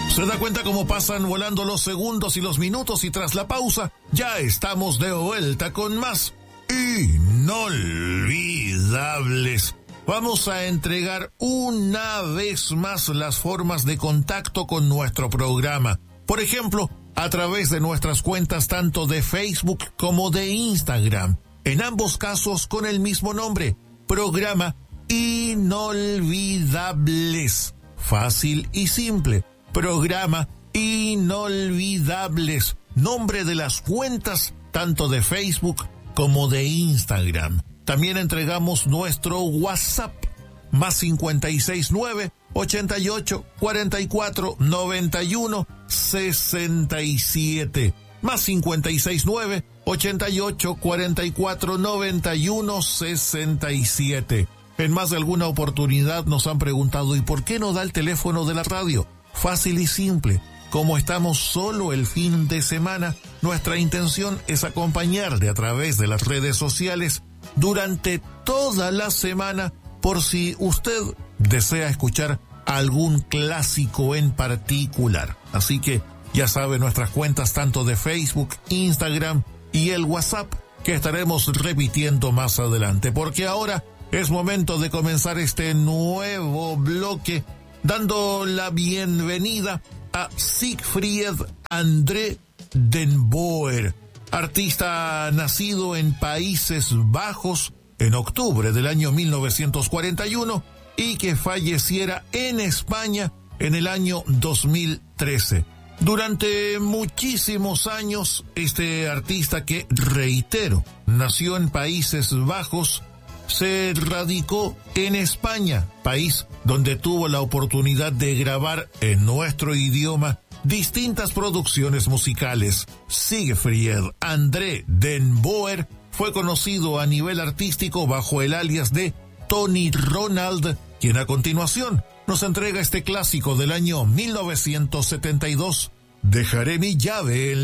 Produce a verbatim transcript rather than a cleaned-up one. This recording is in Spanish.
Se da cuenta cómo pasan volando los segundos y los minutos, y tras la pausa ya estamos de vuelta con más Inolvidables. Vamos a entregar una vez más las formas de contacto con nuestro programa. Por ejemplo, a través de nuestras cuentas tanto de Facebook como de Instagram. En ambos casos con el mismo nombre, Programa Inolvidables. Fácil y simple. Programa Inolvidables. Nombre de las cuentas tanto de Facebook como de Instagram. También entregamos nuestro WhatsApp, más cincuenta y seis nueve, ochenta y ocho, cuarenta y cuatro, noventa y uno, sesenta y siete. Más cincuenta y seis nueve, ochenta y ocho, cuarenta y cuatro, noventa y uno, sesenta y siete. En más de alguna oportunidad nos han preguntado, ¿y por qué no da el teléfono de la radio? Fácil y simple. Como estamos solo el fin de semana, nuestra intención es acompañarle a través de las redes sociales durante toda la semana, por si usted desea escuchar algún clásico en particular. Así que ya sabe, nuestras cuentas tanto de Facebook, Instagram y el WhatsApp, que estaremos repitiendo más adelante, porque ahora es momento de comenzar este nuevo bloque dando la bienvenida a Siegfried André Den Boer, artista nacido en Países Bajos en octubre del año mil novecientos cuarenta y uno y que falleciera en España en el año dos mil trece. Durante muchísimos años, este artista, que reitero, nació en Países Bajos, se radicó en España, país donde tuvo la oportunidad de grabar en nuestro idioma distintas producciones musicales. Siegfried André Den Boer fue conocido a nivel artístico bajo el alias de Tony Ronald, quien a continuación nos entrega este clásico del año mil novecientos setenta y dos, Dejaré mi llave en